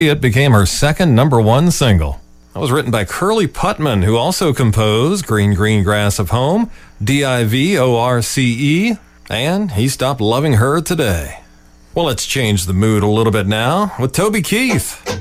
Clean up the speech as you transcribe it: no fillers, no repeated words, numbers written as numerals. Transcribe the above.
It became her second #1 single. That was written by Curly Putman, who also composed Green Green Grass of Home, Divorce, and He Stopped Loving Her Today. Well, let's change the mood a little bit now with Toby Keith.